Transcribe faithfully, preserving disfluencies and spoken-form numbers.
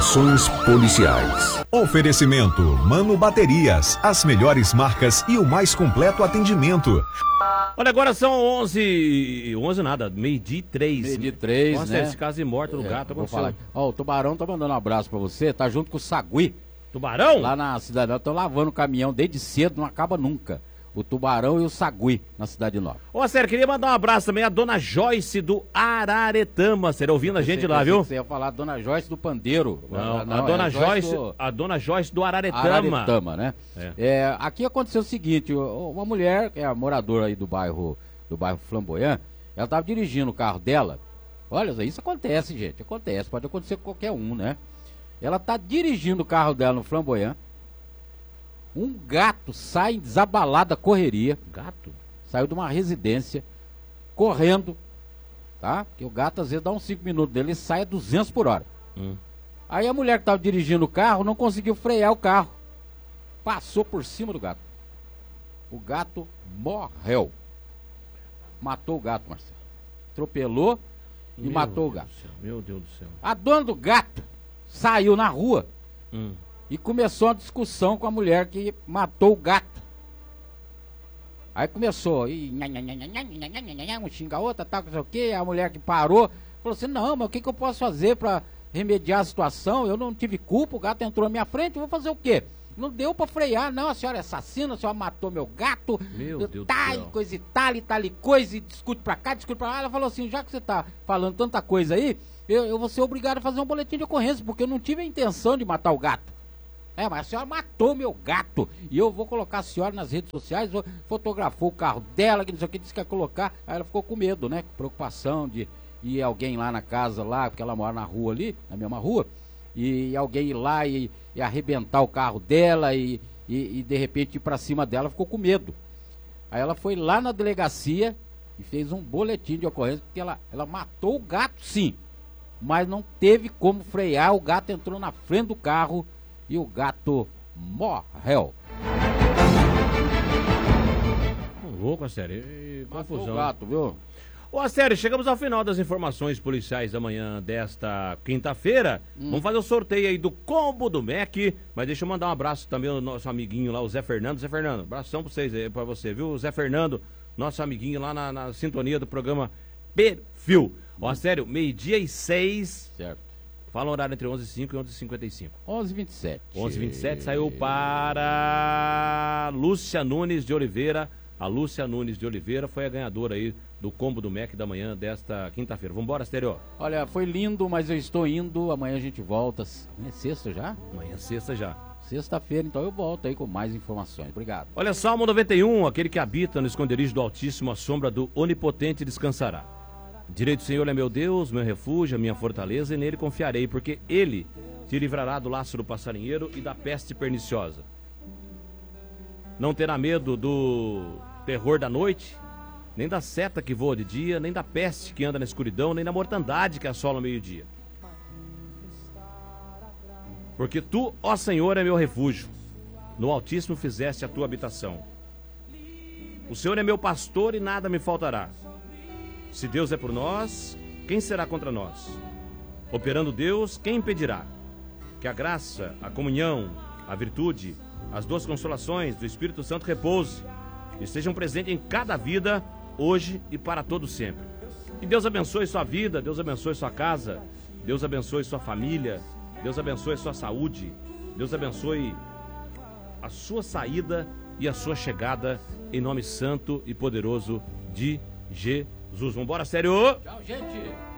Informações policiais. Oferecimento Mano Baterias, as melhores marcas e o mais completo atendimento. Olha, agora são onze, onze nada, meio-dia e três. Meio-dia e três, Nossa, né? esse caso de morte do É, gato vou aconteceu. falar. Ó, o Tubarão tá mandando um abraço pra você, tá junto com o Sagui. Tubarão? Lá na cidade nova, estão lavando o caminhão desde cedo, não acaba nunca. O Tubarão e o Sagui, na Cidade Nova. Ô, sério, queria mandar um abraço também à dona Joyce do Araretama, será ouvindo a gente lá, viu? Você ia falar a dona Joyce do Pandeiro. Não, Não, a dona é Joyce, do... a dona Joyce do Araretama. Araretama, né? É. É, aqui aconteceu o seguinte, uma mulher, que é a moradora aí do bairro, do bairro Flamboyant, ela tava dirigindo o carro dela. Olha, isso acontece, gente, acontece, pode acontecer com qualquer um, né? Ela tá dirigindo o carro dela no Flamboyant. Um gato sai em desabalada correria. Gato? Saiu de uma residência, correndo, tá? Porque o gato às vezes dá uns cinco minutos dele e sai a duzentos por hora. Hum. Aí a mulher que estava dirigindo o carro não conseguiu frear o carro. Passou por cima do gato. O gato morreu. Matou o gato, Marcelo. Atropelou e Meu matou o Deus gato. do céu, meu Deus do céu. A dona do gato saiu na rua Hum. e começou uma discussão com a mulher que matou o gato. Aí começou, e um xinga a outra, tal, não sei o que, a mulher que parou, falou assim, não, mas o que, que eu posso fazer pra remediar a situação? Eu não tive culpa, o gato entrou na minha frente, eu vou fazer o quê? Não deu pra frear, não, a senhora é assassina, a senhora matou meu gato, Meu Deus tá, do e céu. coisa e tal, e tal, e coisa, e discute pra cá, discute pra lá. Ela falou assim, já que você tá falando tanta coisa aí, eu, eu vou ser obrigado a fazer um boletim de ocorrência, porque eu não tive a intenção de matar o gato. É, mas a senhora matou meu gato. E eu vou colocar a senhora nas redes sociais. Fotografou o carro dela, que não sei o que, disse que ia colocar. Aí ela ficou com medo, né? Com preocupação de ir alguém lá na casa, lá, porque ela mora na rua ali, na mesma rua. E alguém ir lá e, e arrebentar o carro dela e, e, e de repente ir pra cima dela. Ficou com medo. Aí ela foi lá na delegacia e fez um boletim de ocorrência, porque ela, ela matou o gato, sim. Mas não teve como frear. O gato entrou na frente do carro e o gato morreu. Louco, a sério. E, Matou confusão. o gato, viu? Ô, a sério, chegamos ao final das informações policiais da manhã desta quinta-feira. Hum. Vamos fazer o sorteio aí do combo do M E C. Mas deixa eu mandar um abraço também ao nosso amiguinho lá, o Zé Fernando. Zé Fernando, abração pra vocês aí, pra você, viu? O Zé Fernando, nosso amiguinho lá na, na sintonia do programa Perfil. Ó, a sério, meio-dia e seis. Certo. Fala o horário entre onze e cinco e onze e cinquenta e cinco. onze e vinte e sete. onze e vinte e sete saiu para Lúcia Nunes de Oliveira. A Lúcia Nunes de Oliveira foi a ganhadora aí do combo do M E C da manhã desta quinta-feira. Vambora, Estéreo. Olha, foi lindo, mas eu estou indo. Amanhã a gente volta. Amanhã é sexta já? Amanhã é sexta já. Sexta-feira, então eu volto aí com mais informações. Obrigado. Olha, Salmo noventa e um, aquele que habita no esconderijo do Altíssimo, a sombra do Onipotente descansará. Direito do Senhor é meu Deus, meu refúgio, a minha fortaleza, e nele confiarei, porque ele te livrará do laço do passarinheiro e da peste perniciosa. Não terá medo do terror da noite, nem da seta que voa de dia, nem da peste que anda na escuridão, nem da mortandade que assola ao meio-dia. Porque tu, ó Senhor, é meu refúgio, no Altíssimo fizeste a tua habitação. O Senhor é meu pastor e nada me faltará. Se Deus é por nós, quem será contra nós? Operando Deus, quem impedirá? Que a graça, a comunhão, a virtude, as duas consolações do Espírito Santo repouse, estejam presentes em cada vida, hoje e para todo sempre. Que Deus abençoe sua vida, Deus abençoe sua casa, Deus abençoe sua família, Deus abençoe sua saúde, Deus abençoe a sua saída e a sua chegada, em nome santo e poderoso de Jesus. Vambora, sério? Tchau, gente.